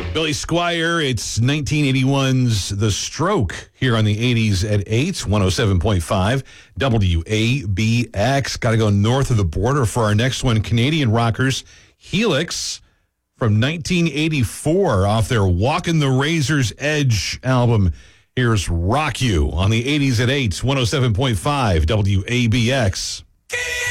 Billy Squier, it's 1981's The Stroke here on the 80s at 8, 107.5 WABX. Got to go north of the border for our next one. Canadian rockers, Helix, from 1984 off their Walkin' the Razor's Edge album. Here's Rock You on the 80s at 8, 107.5 WABX.